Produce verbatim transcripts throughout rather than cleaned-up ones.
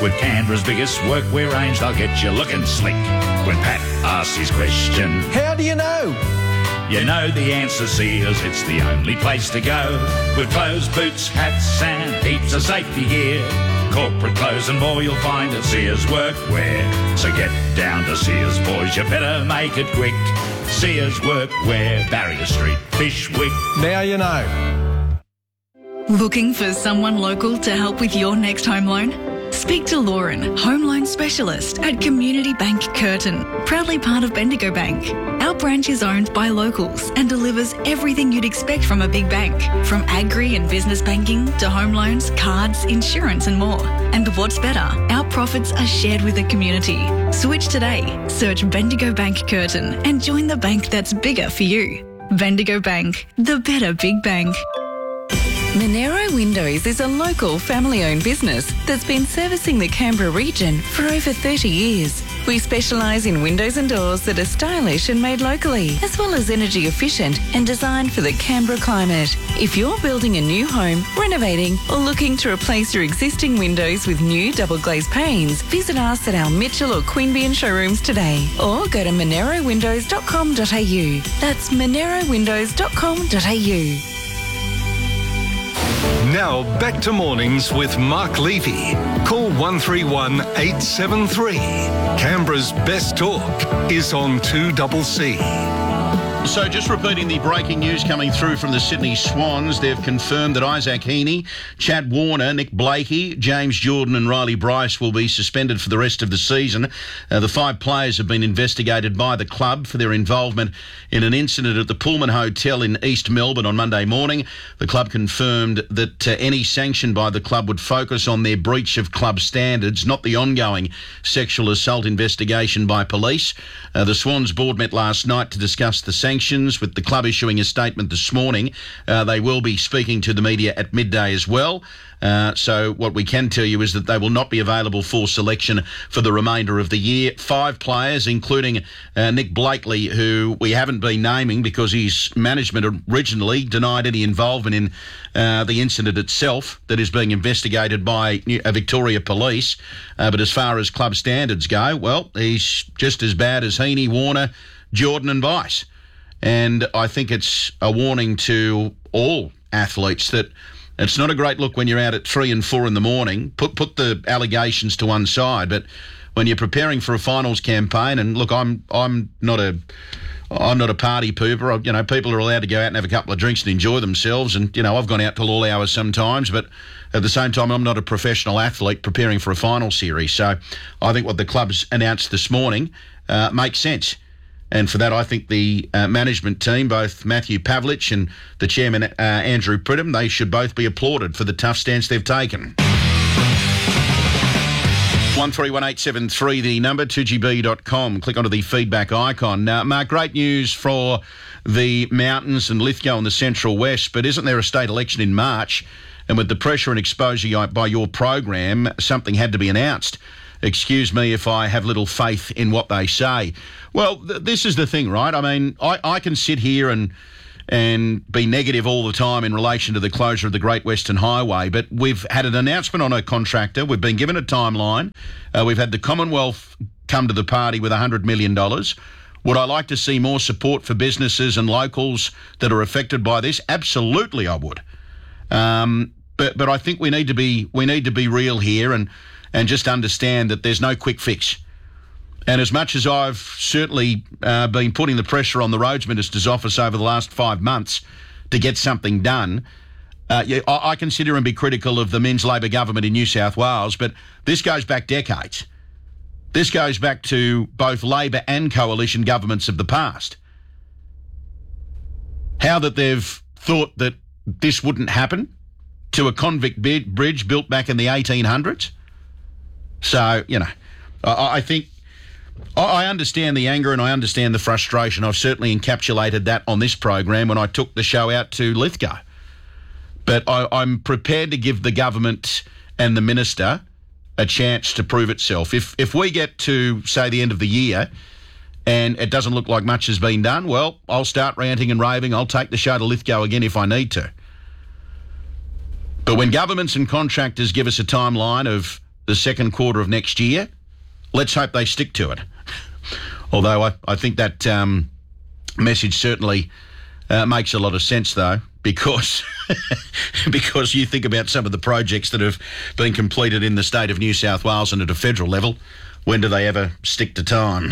With Canberra's biggest workwear range, they'll get you looking slick. When Pat asks his question, how do you know? You know the answer, Sears, it's the only place to go. With clothes, boots, hats and heaps of safety gear. Corporate clothes and more you'll find at Sears Workwear. So get down to Sears, boys, you better make it quick. Sears Workwear, Barrier Street, Fishwick. Now you know. Looking for someone local to help with your next home loan? Speak to Lauren, home loan specialist at Community Bank Curtin, proudly part of Bendigo Bank. Our branch is owned by locals and delivers everything you'd expect from a big bank, from agri and business banking to home loans, cards, insurance and more. And what's better, our profits are shared with the community. Switch today. Search Bendigo Bank Curtin and join the bank that's bigger for you. Bendigo Bank, the better big bank. Monero Windows is a local family-owned business that's been servicing the Canberra region for over thirty years. We specialise in windows and doors that are stylish and made locally, as well as energy efficient and designed for the Canberra climate. If you're building a new home, renovating or looking to replace your existing windows with new double glazed panes, visit us at our Mitchell or Queanbeyan showrooms today or go to monero windows dot com dot a u. That's monero windows dot com dot a u. Now back to mornings with Mark Levy. Call one three one eight seven three. Canberra's best talk is on two C C. So just repeating the breaking news coming through from the Sydney Swans, they've confirmed that Isaac Heaney, Chad Warner, Nick Blakey, James Jordan and Riley Bryce will be suspended for the rest of the season. Uh, the five players have been investigated by the club for their involvement in an incident at the Pullman Hotel in East Melbourne on Monday morning. The club confirmed that uh, any sanction by the club would focus on their breach of club standards, not the ongoing sexual assault investigation by police. Uh, the Swans board met last night to discuss the sanctions. Sanctions, with the club issuing a statement this morning. Uh, they will be speaking to the media at midday as well. Uh, so what we can tell you is that they will not be available for selection for the remainder of the year. Five players, including uh, Nick Blakely, who we haven't been naming because his management originally denied any involvement in uh, the incident itself that is being investigated by uh, Victoria Police. Uh, but as far as club standards go, well, he's just as bad as Heaney, Warner, Jordan and Vice. And I think it's a warning to all athletes that it's not a great look when you're out at three and four in the morning. Put put the allegations to one side, but when you're preparing for a finals campaign, and look, I'm I'm not a I'm not a party pooper. You know, people are allowed to go out and have a couple of drinks and enjoy themselves. And you know, I've gone out till all hours sometimes, but at the same time, I'm not a professional athlete preparing for a final series. So I think what the club's announced this morning uh, makes sense. And for that, I think the uh, management team, both Matthew Pavlich and the chairman, uh, Andrew Pridham, they should both be applauded for the tough stance they've taken. one three one eight seven three, the number, two g b dot com. Click onto the feedback icon. Now, Mark, great news for the Mountains and Lithgow in the Central West, but isn't there a state election in March? And with the pressure and exposure by your program, something had to be announced. Excuse me if I have little faith in what they say. Well, th- this is the thing, right? I mean, I, I can sit here and and be negative all the time in relation to the closure of the Great Western Highway, but we've had an announcement on a contractor. We've been given a timeline. Uh, we've had the Commonwealth come to the party with one hundred million dollars. Would I like to see more support for businesses and locals that are affected by this? Absolutely, I would. Um, but but I think we need to be we need to be real here and. and just understand that there's no quick fix. And as much as I've certainly uh, been putting the pressure on the Roads Minister's office over the last five months to get something done, uh, yeah, I, I consider and be critical of the Men's Labor government in New South Wales, but this goes back decades. This goes back to both Labor and coalition governments of the past. How that they've thought that this wouldn't happen to a convict bridge built back in the eighteen hundreds. So, you know, I, I think I understand the anger and I understand the frustration. I've certainly encapsulated that on this program when I took the show out to Lithgow. But I, I'm prepared to give the government and the minister a chance to prove itself. If if we get to, say, the end of the year and it doesn't look like much has been done, well, I'll start ranting and raving. I'll take the show to Lithgow again if I need to. But when governments and contractors give us a timeline of the second quarter of next year. Let's hope they stick to it. Although I, I think that um, message certainly uh, makes a lot of sense, though, because because you think about some of the projects that have been completed in the state of New South Wales and at a federal level. When do they ever stick to time?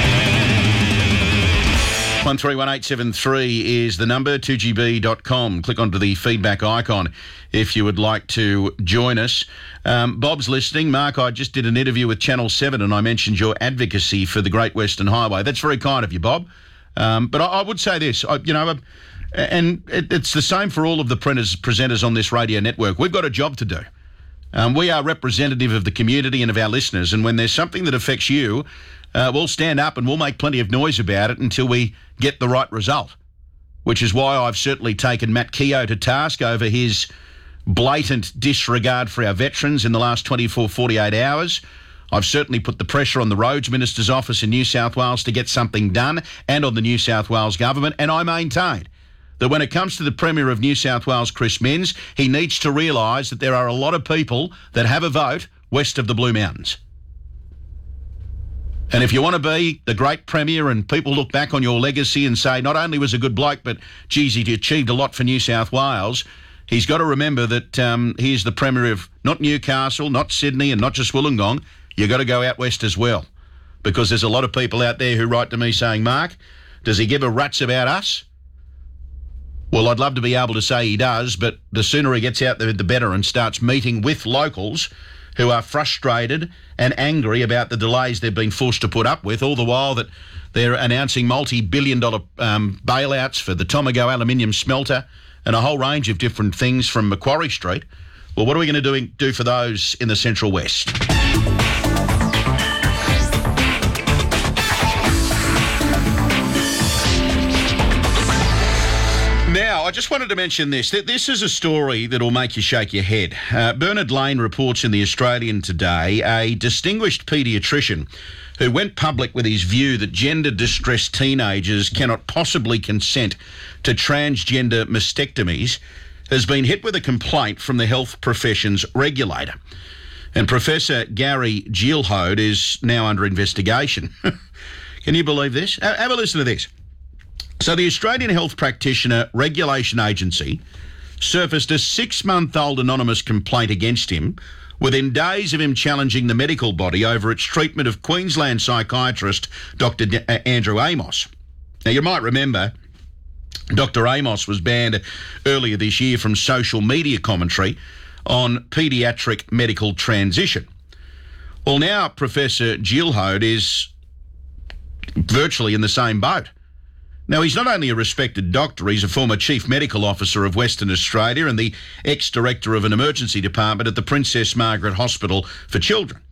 one three one eight seven three is the number, two g b dot com. Click onto the feedback icon if you would like to join us. Um, Bob's listening. Mark, I just did an interview with Channel seven and I mentioned your advocacy for the Great Western Highway. That's very kind of you, Bob. Um, but I, I would say this, I, you know, and it, it's the same for all of the printers, presenters on this radio network. We've got a job to do. Um, we are representative of the community and of our listeners, and when there's something that affects you, uh, we'll stand up and we'll make plenty of noise about it until we get the right result, which is why I've certainly taken Matt Keogh to task over his blatant disregard for our veterans in the last twenty-four, forty-eight hours. I've certainly put the pressure on the Roads Minister's office in New South Wales to get something done, and on the New South Wales government, and I maintain that when it comes to the Premier of New South Wales, Chris Minns, he needs to realise that there are a lot of people that have a vote west of the Blue Mountains. And if you want to be the great Premier and people look back on your legacy and say not only was a good bloke, but geez, he achieved a lot for New South Wales, he's got to remember that um, he's the Premier of not Newcastle, not Sydney and not just Wollongong. You've got to go out west as well, because there's a lot of people out there who write to me saying, Mark, does he give a rat's about us? Well, I'd love to be able to say he does, but the sooner he gets out there, the better, and starts meeting with locals who are frustrated and angry about the delays they've been forced to put up with, all the while that they're announcing multi-billion dollar um, bailouts for the Tomago aluminium smelter and a whole range of different things from Macquarie Street. Well, what are we going to do, do for those in the Central West? Now, I just wanted to mention this. This is a story that will make you shake your head. Uh, Bernard Lane reports in The Australian today a distinguished paediatrician who went public with his view that gender-distressed teenagers cannot possibly consent to transgender mastectomies has been hit with a complaint from the health professions regulator. And Professor Gary Geelhode is now under investigation. Can you believe this? Have a listen to this. So the Australian Health Practitioner Regulation Agency surfaced a six-month-old anonymous complaint against him within days of him challenging the medical body over its treatment of Queensland psychiatrist Doctor D- uh, Andrew Amos. Now, you might remember Doctor Amos was banned earlier this year from social media commentary on paediatric medical transition. Well, now Professor Geelhode is virtually in the same boat. Now, he's not only a respected doctor, he's a former Chief Medical Officer of Western Australia and the ex-director of an emergency department at the Princess Margaret Hospital for Children.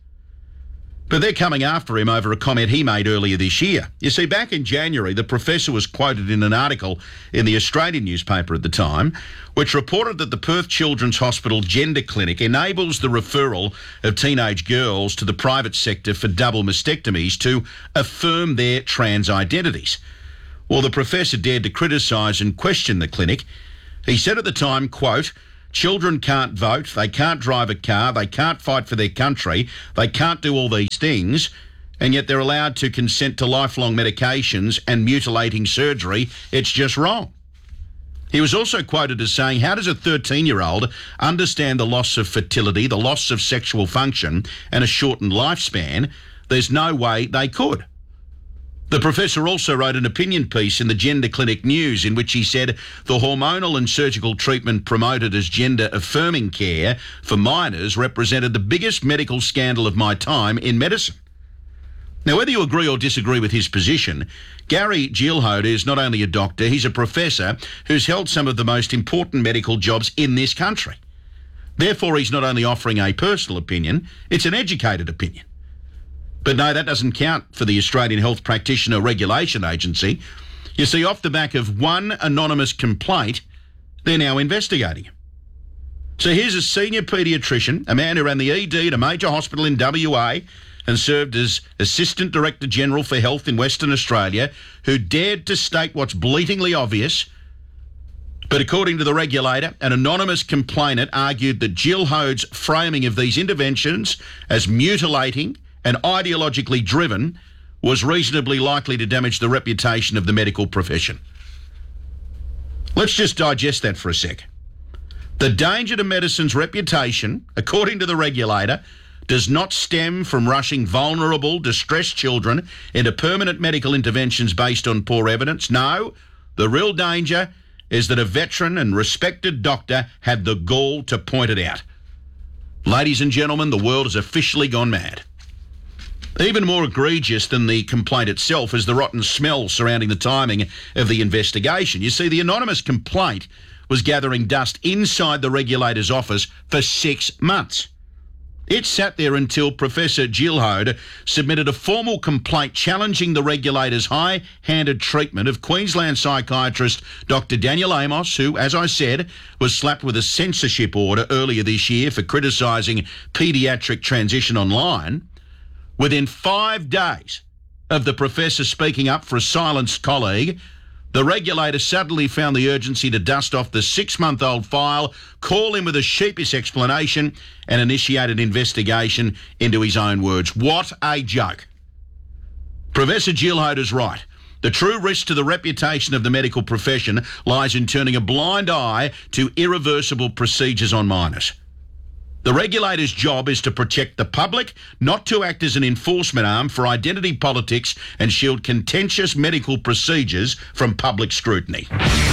But they're coming after him over a comment he made earlier this year. You see, back in January, the professor was quoted in an article in the Australian newspaper at the time, which reported that the Perth Children's Hospital Gender Clinic enables the referral of teenage girls to the private sector for double mastectomies to affirm their trans identities. Well, the professor dared to criticise and question the clinic. He said at the time, quote, "Children can't vote, they can't drive a car, they can't fight for their country, they can't do all these things, and yet they're allowed to consent to lifelong medications and mutilating surgery. It's just wrong." He was also quoted as saying, how does a thirteen-year-old understand the loss of fertility, the loss of sexual function, and a shortened lifespan? There's no way they could. The professor also wrote an opinion piece in the Gender Clinic News in which he said the hormonal and surgical treatment promoted as gender-affirming care for minors represented the biggest medical scandal of my time in medicine. Now, whether you agree or disagree with his position, Gary Geelhode is not only a doctor, he's a professor who's held some of the most important medical jobs in this country. Therefore, he's not only offering a personal opinion, it's an educated opinion. But no, that doesn't count for the Australian Health Practitioner Regulation Agency. You see, off the back of one anonymous complaint, they're now investigating him. So here's a senior paediatrician, a man who ran the E D at a major hospital in W A and served as Assistant Director General for Health in Western Australia, who dared to state what's bleatingly obvious. But according to the regulator, an anonymous complainant argued that Jill Hode's framing of these interventions as mutilating and ideologically driven was reasonably likely to damage the reputation of the medical profession. Let's just digest that for a sec. The danger to medicine's reputation, according to the regulator, does not stem from rushing vulnerable, distressed children into permanent medical interventions based on poor evidence. No, the real danger is that a veteran and respected doctor had the gall to point it out. Ladies and gentlemen, the world has officially gone mad. Even more egregious than the complaint itself is the rotten smell surrounding the timing of the investigation. You see, the anonymous complaint was gathering dust inside the regulator's office for six months. It sat there until Professor Jill Hode submitted a formal complaint challenging the regulator's high-handed treatment of Queensland psychiatrist Doctor Daniel Amos, who, as I said, was slapped with a censorship order earlier this year for criticising paediatric transition online. Within five days of the professor speaking up for a silenced colleague, the regulator suddenly found the urgency to dust off the six-month-old file, call him with a sheepish explanation, and initiate an investigation into his own words. What a joke. Professor Jill Hode is right. The true risk to the reputation of the medical profession lies in turning a blind eye to irreversible procedures on minors. The regulator's job is to protect the public, not to act as an enforcement arm for identity politics and shield contentious medical procedures from public scrutiny.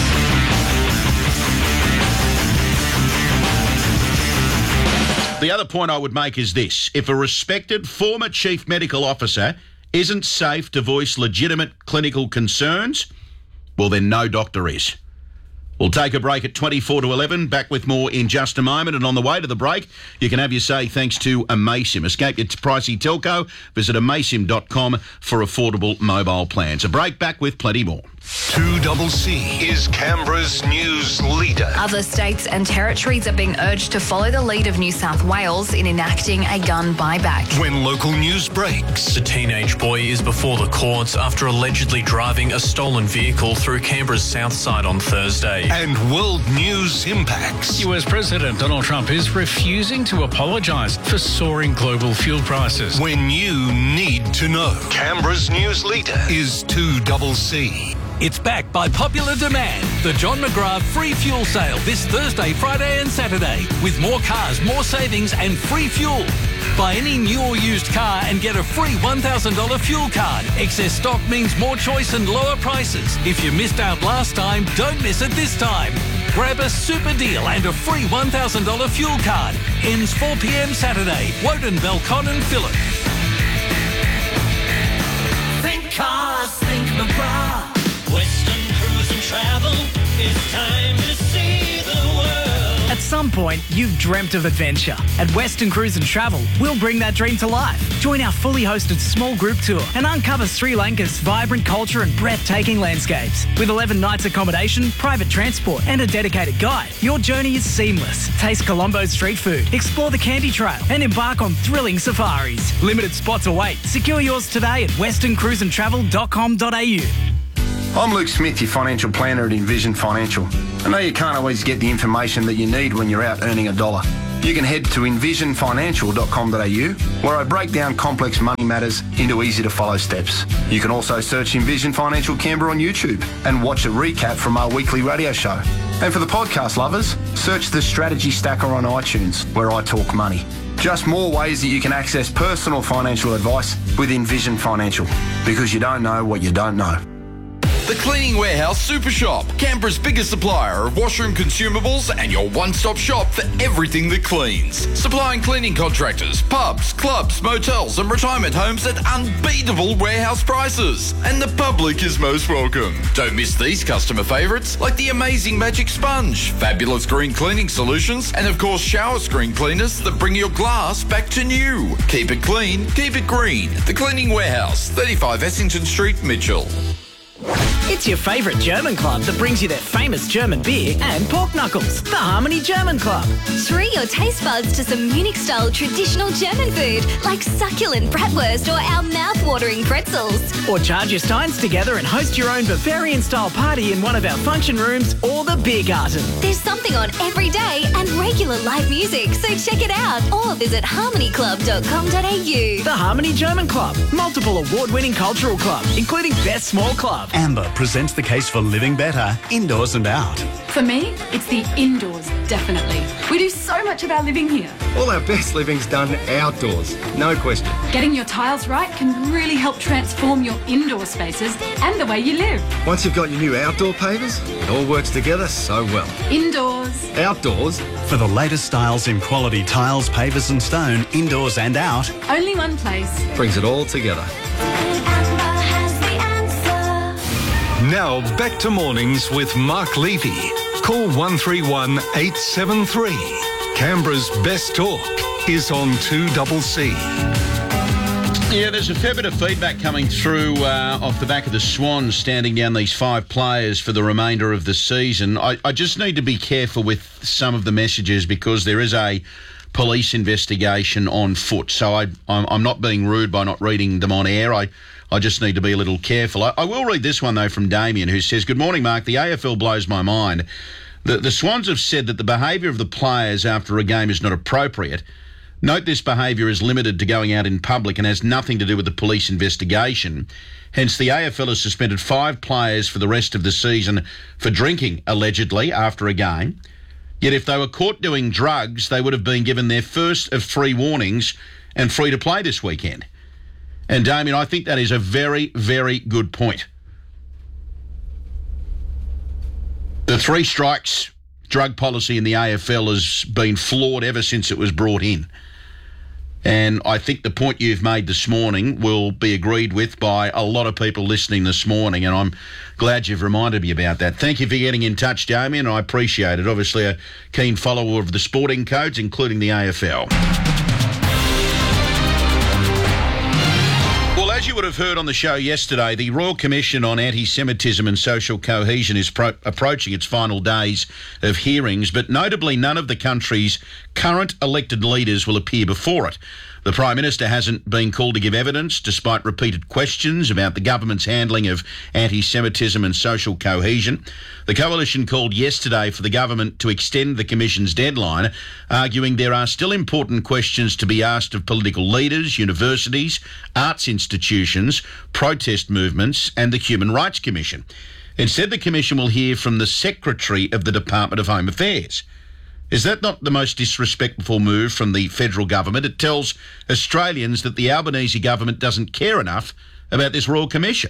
The other point I would make is this. If a respected former chief medical officer isn't safe to voice legitimate clinical concerns, well, then no doctor is. We'll take a break at twenty-four to eleven. Back with more in just a moment. And on the way to the break, you can have your say thanks to Amaysim. Escape your pricey telco. Visit amaysim dot com for affordable mobile plans. A break, back with plenty more. two C C is Canberra's news leader. Other states and territories are being urged to follow the lead of New South Wales in enacting a gun buyback. When local news breaks. The teenage boy is before the courts after allegedly driving a stolen vehicle through Canberra's south side on Thursday. And world news impacts. U S President Donald Trump is refusing to apologise for soaring global fuel prices. When you need to know. Canberra's news leader is two C C. It's back by popular demand. The John McGrath free fuel sale this Thursday, Friday and Saturday. With more cars, more savings and free fuel. Buy any new or used car and get a free one thousand dollars fuel card. Excess stock means more choice and lower prices. If you missed out last time, don't miss it this time. Grab a super deal and a free one thousand dollars fuel card. Ends four p.m. Saturday. Woden, Belcon and Phillip. Think cars, think McGrath. Western Cruise and Travel, it's time to see the world. At some point, you've dreamt of adventure. At Western Cruise and Travel, we'll bring that dream to life. Join our fully hosted small group tour and uncover Sri Lanka's vibrant culture and breathtaking landscapes. With eleven nights accommodation, private transport and a dedicated guide, your journey is seamless. Taste Colombo's street food, explore the Candy Trail and embark on thrilling safaris. Limited spots await. Secure yours today at western cruise and travel dot com dot a u. I'm Luke Smith, your financial planner at Envision Financial. I know you can't always get the information that you need when you're out earning a dollar. You can head to envision financial dot com dot a u, where I break down complex money matters into easy-to-follow steps. You can also search Envision Financial Canberra on YouTube and watch a recap from our weekly radio show. And for the podcast lovers, search the Strategy Stacker on iTunes, where I talk money. Just more ways that you can access personal financial advice with Envision Financial, because you don't know what you don't know. The Cleaning Warehouse Super Shop, Canberra's biggest supplier of washroom consumables and your one-stop shop for everything that cleans. Supplying cleaning contractors, pubs, clubs, motels and retirement homes at unbeatable warehouse prices. And the public is most welcome. Don't miss these customer favourites like the amazing Magic Sponge, fabulous green cleaning solutions and of course shower screen cleaners that bring your glass back to new. Keep it clean, keep it green. The Cleaning Warehouse, thirty-five Essington Street, Mitchell. It's your favourite German club that brings you their famous German beer and pork knuckles. The Harmony German Club. Treat your taste buds to some Munich-style traditional German food like succulent bratwurst or our mouth-watering pretzels. Or charge your steins together and host your own Bavarian-style party in one of our function rooms or the Biergarten. There's something on every day and regular live music, so check it out or visit harmony club dot com dot a u. The Harmony German Club. Multiple award-winning cultural club, including Best Small Club. Amber presents the case for living better, indoors and out. For me, it's the indoors, definitely. We do so much of our living here. All our best living's done outdoors, no question. Getting your tiles right can really help transform your indoor spaces and the way you live. Once you've got your new outdoor pavers, it all works together so well. Indoors. Outdoors. For the latest styles in quality tiles, pavers and stone, indoors and out. Only one place. Brings it all together. Now back to mornings with Mark Levy. Call one three one eight seven three. Canberra's best talk is on two C C. Yeah, there's a fair bit of feedback coming through uh, off the back of the Swans standing down these five players for the remainder of the season. I, I just need to be careful with some of the messages because there is a police investigation on foot. So I, I'm, I'm not being rude by not reading them on air. I, I just need to be a little careful. I, I will read this one, though, from Damien, who says, "Good morning, Mark. The A F L blows my mind. The, the Swans have said that the behaviour of the players after a game is not appropriate. Note this behaviour is limited to going out in public and has nothing to do with the police investigation. Hence, the A F L has suspended five players for the rest of the season for drinking, allegedly, after a game. Yet if they were caught doing drugs, they would have been given their first of three warnings and free to play this weekend." And, Damien, I think that is a very, very good point. The three strikes drug policy in the A F L has been flawed ever since it was brought in. And I think the point you've made this morning will be agreed with by a lot of people listening this morning, and I'm glad you've reminded me about that. Thank you for getting in touch, Damien. I appreciate it. Obviously a keen follower of the sporting codes, including the A F L. As you would have heard on the show yesterday, the Royal Commission on Anti-Semitism and Social Cohesion is pro- approaching its final days of hearings, but notably none of the country's current elected leaders will appear before it. The Prime Minister hasn't been called to give evidence, despite repeated questions about the government's handling of anti-Semitism and social cohesion. The Coalition called yesterday for the government to extend the Commission's deadline, arguing there are still important questions to be asked of political leaders, universities, arts institutions, protest movements and the Human Rights Commission. Instead, the Commission will hear from the Secretary of the Department of Home Affairs. Is that not the most disrespectful move from the federal government? It tells Australians that the Albanese government doesn't care enough about this Royal Commission.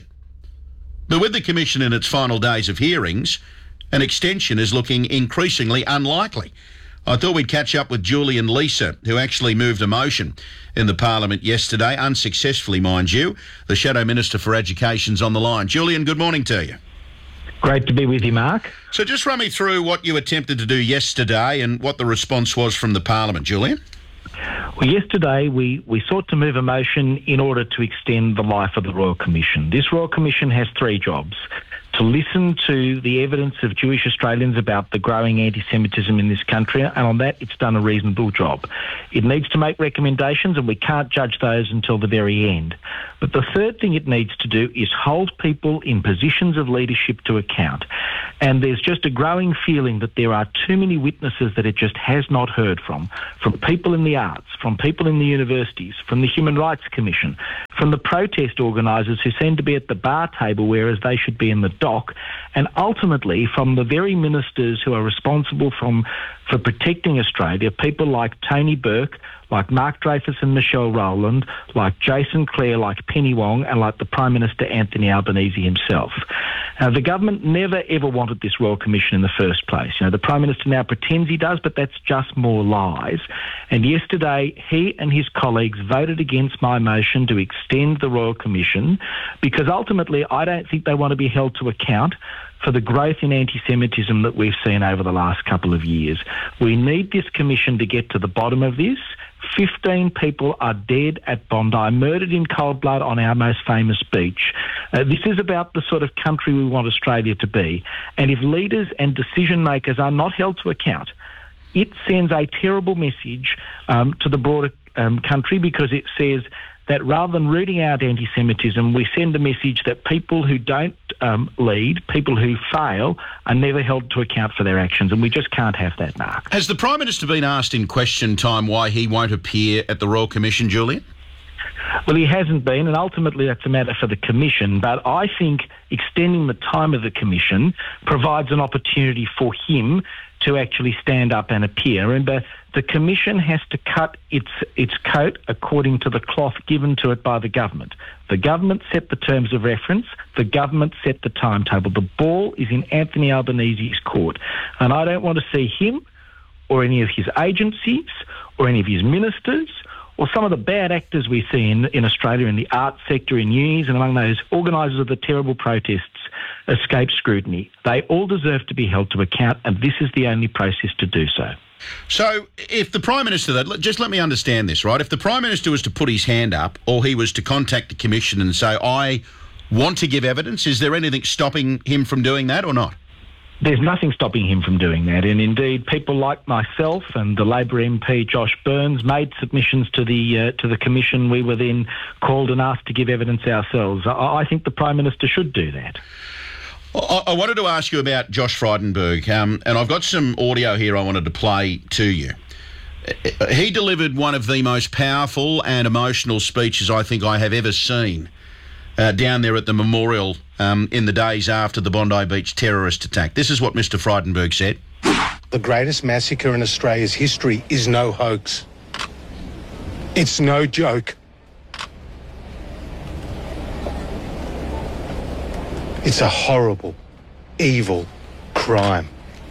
But with the Commission in its final days of hearings, an extension is looking increasingly unlikely. I thought we'd catch up with Julian Leeser, who actually moved a motion in the Parliament yesterday, unsuccessfully, mind you. The Shadow Minister for Education's on the line. Julian, good morning to you. Great to be with you, Mark. So just run me through what you attempted to do yesterday and what the response was from the Parliament, Julian. Well, yesterday we, we sought to move a motion in order to extend the life of the Royal Commission. This Royal Commission has three jobs: to listen to the evidence of Jewish Australians about the growing anti-Semitism in this country, and on that it's done a reasonable job. It needs to make recommendations, and we can't judge those until the very end. But the third thing it needs to do is hold people in positions of leadership to account. And there's just a growing feeling that there are too many witnesses that it just has not heard from, from people in the arts, from people in the universities, from the Human Rights Commission, from the protest organisers who seem to be at the bar table whereas they should be in the dock, and ultimately from the very ministers who are responsible from, for protecting Australia, people like Tony Burke, like Mark Dreyfus and Michelle Rowland, like Jason Clare, like Penny Wong, and like the Prime Minister Anthony Albanese himself. Now, the government never ever wanted this Royal Commission in the first place. You know, the Prime Minister now pretends he does, but that's just more lies. And yesterday, he and his colleagues voted against my motion to extend the Royal Commission because ultimately I don't think they want to be held to account for the growth in anti-Semitism that we've seen over the last couple of years. We need this commission to get to the bottom of this. Fifteen people are dead at Bondi, murdered in cold blood on our most famous beach. Uh, this is about the sort of country we want Australia to be. And if leaders and decision makers are not held to account, it sends a terrible message um, to the broader um, country, because it says that rather than rooting out anti-Semitism, we send a message that people who don't um, lead, people who fail, are never held to account for their actions, and we just can't have that, Mark. Has the Prime Minister been asked in question time why he won't appear at the Royal Commission, Julian? Well, he hasn't been, and ultimately that's a matter for the Commission, but I think extending the time of the Commission provides an opportunity for him to actually stand up and appear. Remember, the Commission has to cut its its coat according to the cloth given to it by the government. The government set the terms of reference. The government set the timetable. The ball is in Anthony Albanese's court, and I don't want to see him or any of his agencies or any of his ministers or some of the bad actors we see in, in Australia in the arts sector, in unis, and among those organisers of the terrible protests escape scrutiny. They all deserve to be held to account, and this is the only process to do so. So if the Prime Minister, just let me understand this, right? If the Prime Minister was to put his hand up, or he was to contact the Commission and say, I want to give evidence, is there anything stopping him from doing that or not? There's nothing stopping him from doing that, and indeed people like myself and the Labor M P Josh Burns made submissions to the uh, to the Commission. We were then called and asked to give evidence ourselves. I, I think the Prime Minister should do that. I, I wanted to ask you about Josh Frydenberg, um, and I've got some audio here I wanted to play to you. He delivered one of the most powerful and emotional speeches I think I have ever seen Uh, down there at the memorial um, in the days after the Bondi Beach terrorist attack. This is what Mister Frydenberg said. The greatest massacre in Australia's history is no hoax. It's no joke. It's a horrible, evil crime.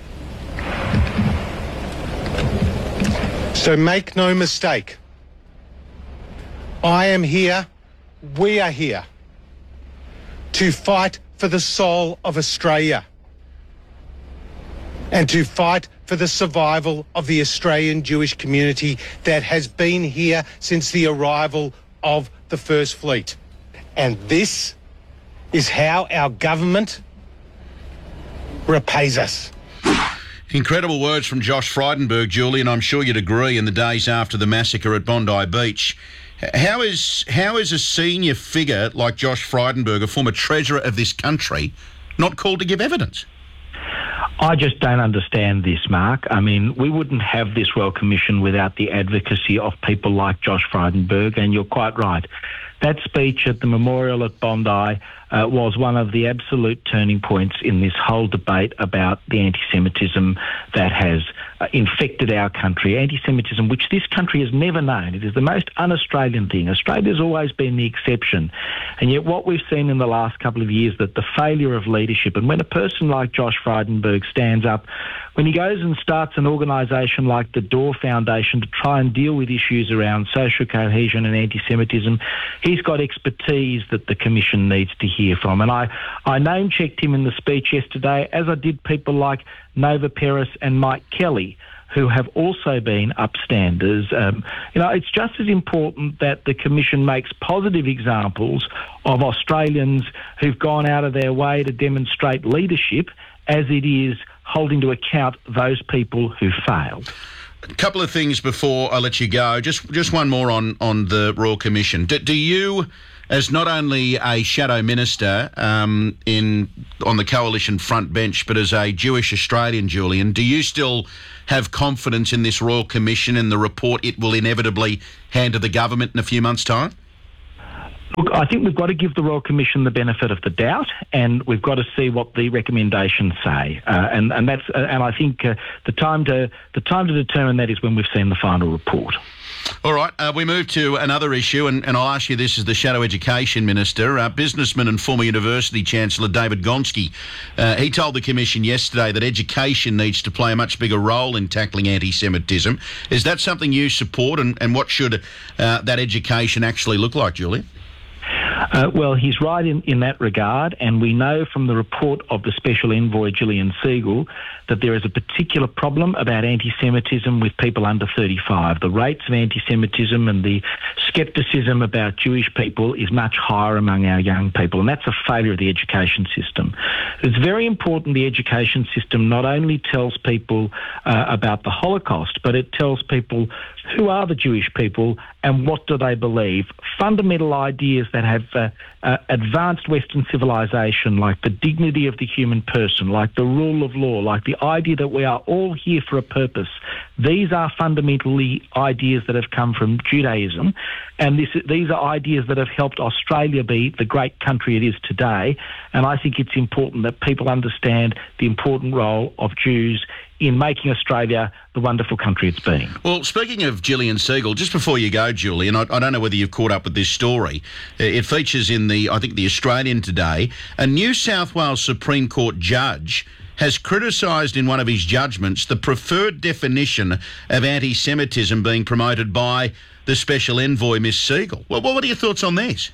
So make no mistake. I am here, we are here, to fight for the soul of Australia and to fight for the survival of the Australian Jewish community that has been here since the arrival of the First Fleet. And this is how our government repays us. Incredible words from Josh Frydenberg, Julian. I'm sure you'd agree, in the days after the massacre at Bondi Beach. How is how is a senior figure like Josh Frydenberg, a former treasurer of this country, not called to give evidence? I just don't understand this, Mark. I mean, we wouldn't have this Royal Commission without the advocacy of people like Josh Frydenberg, and you're quite right. That speech at the memorial at Bondi uh, was one of the absolute turning points in this whole debate about the anti-Semitism that has uh, infected our country. Anti-Semitism, which this country has never known. It is the most un-Australian thing. Australia's always been the exception. And yet what we've seen in the last couple of years, that the failure of leadership, and when a person like Josh Frydenberg stands up, when he goes and starts an organisation like the Door Foundation to try and deal with issues around social cohesion and anti-Semitism, he's got expertise that the Commission needs to hear from. And I, I name-checked him in the speech yesterday, as I did people like Nova Peris and Mike Kelly, who have also been upstanders. Um, you know, it's just as important that the Commission makes positive examples of Australians who've gone out of their way to demonstrate leadership as it is holding to account those people who failed. A couple of things before I let you go. Just just one more on, on the Royal Commission. Do, do you, as not only a shadow minister um, in on the coalition front bench, but as a Jewish Australian, Julian, do you still have confidence in this Royal Commission and the report it will inevitably hand to the government in a few months' time? Look, I think we've got to give the Royal Commission the benefit of the doubt, and we've got to see what the recommendations say. Uh, and and that's uh, and I think uh, the time to the time to determine that is when we've seen the final report. All right, uh, we move to another issue, and, and I'll ask you this as the Shadow Education Minister. Uh, businessman and former University Chancellor David Gonski, uh, he told the Commission yesterday that education needs to play a much bigger role in tackling anti-Semitism. Is that something you support, and, and what should uh, that education actually look like, Julian? Uh, well, he's right in, in that regard, and we know from the report of the Special Envoy Gillian Siegel that there is a particular problem about anti-Semitism with people under thirty-five. The rates of anti-Semitism and the scepticism about Jewish people is much higher among our young people, and that's a failure of the education system. It's very important the education system not only tells people uh, about the Holocaust, but it tells people who are the Jewish people and what do they believe. Fundamental ideas that have uh, uh, advanced Western civilization, like the dignity of the human person, like the rule of law, like the idea that we are all here for a purpose. These are fundamentally ideas that have come from Judaism, and this, these are ideas that have helped Australia be the great country it is today. And I think it's important that people understand the important role of Jews in making Australia the wonderful country it's been. Well, speaking of Gillian Siegel, just before you go, Julian, I, I don't know whether you've caught up with this story. It features in the, I think, the Australian today. A New South Wales Supreme Court judge has criticised in one of his judgments the preferred definition of anti-Semitism being promoted by the Special Envoy, Miss Siegel. Well, what are your thoughts on this?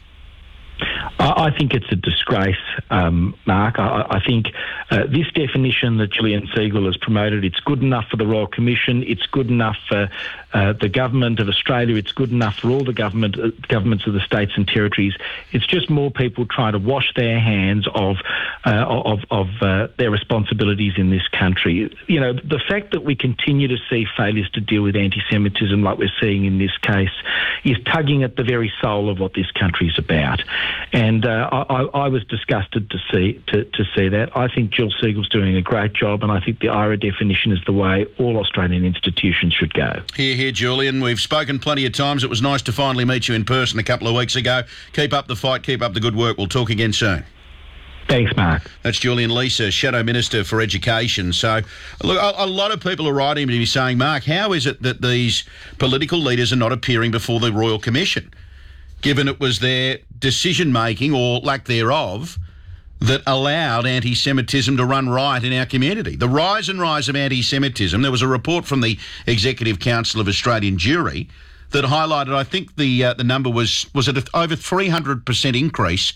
I think it's a disgrace, um, Mark. I, I think uh, this definition that Gillian Siegel has promoted, it's good enough for the Royal Commission, it's good enough for uh, the government of Australia, it's good enough for all the government uh, governments of the states and territories. It's just more people trying to wash their hands of uh, of, of uh, their responsibilities in this country. You know, the fact that we continue to see failures to deal with anti-Semitism like we're seeing in this case is tugging at the very soul of what this country is about. And uh, I, I was disgusted to see to, to see that. I think Jill Siegel's doing a great job, and I think the I R A definition is the way all Australian institutions should go. Here, here, Julian. We've spoken plenty of times. It was nice to finally meet you in person a couple of weeks ago. Keep up the fight. Keep up the good work. We'll talk again soon. Thanks, Mark. That's Julian Leeser, Shadow Minister for Education. So, look, a, a lot of people are writing to me saying, Mark, how is it that these political leaders are not appearing before the Royal Commission, given it was their decision-making, or lack thereof, that allowed anti-Semitism to run riot in our community? The rise and rise of anti-Semitism, there was a report from the Executive Council of Australian Jewry that highlighted, I think the uh, the number was, was it over three hundred percent increase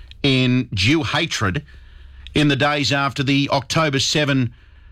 in Jew hatred in the days after the October seventh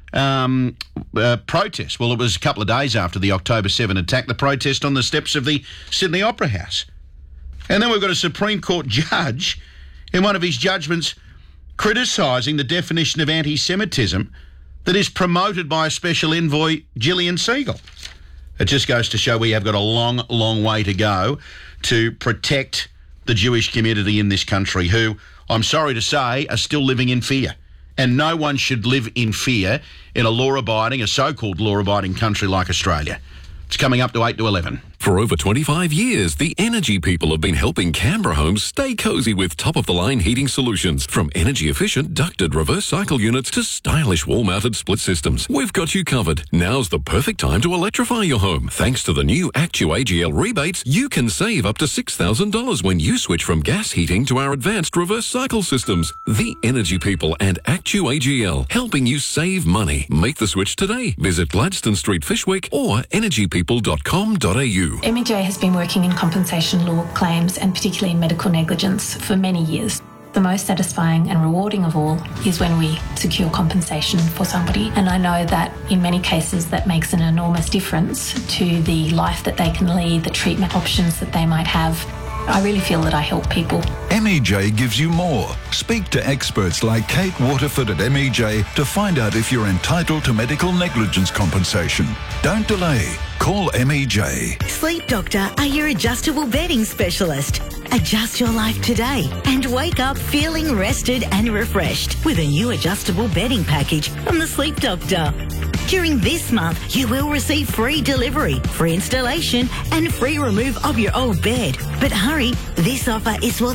um, uh, protest. Well, it was a couple of days after the October seventh attack, the protest on the steps of the Sydney Opera House. And then we've got a Supreme Court judge in one of his judgments criticising the definition of anti-Semitism that is promoted by a Special Envoy, Gillian Siegel. It just goes to show we have got a long, long way to go to protect the Jewish community in this country, who, I'm sorry to say, are still living in fear. And no one should live in fear in a law-abiding, a so-called law-abiding country like Australia. It's coming up to eight to eleven. For over twenty-five years, the Energy People have been helping Canberra homes stay cosy with top-of-the-line heating solutions. From energy-efficient ducted reverse cycle units to stylish wall-mounted split systems, we've got you covered. Now's the perfect time to electrify your home. Thanks to the new ActuAGL rebates, you can save up to six thousand dollars when you switch from gas heating to our advanced reverse cycle systems. The Energy People and ActuAGL, helping you save money. Make the switch today. Visit Gladstone Street, Fishwick, or energy people dot com dot a u. M E J has been working in compensation law claims and particularly in medical negligence for many years. The most satisfying and rewarding of all is when we secure compensation for somebody, and I know that in many cases that makes an enormous difference to the life that they can lead, the treatment options that they might have. I really feel that I help people. M E J gives you more. Speak to experts like Kate Waterford at M E J to find out if you're entitled to medical negligence compensation. Don't delay. Call M E J. Sleep Doctor are your adjustable bedding specialist. Adjust your life today and wake up feeling rested and refreshed with a new adjustable bedding package from the Sleep Doctor. During this month, you will receive free delivery, free installation and free remove of your old bed. But hurry, this offer is for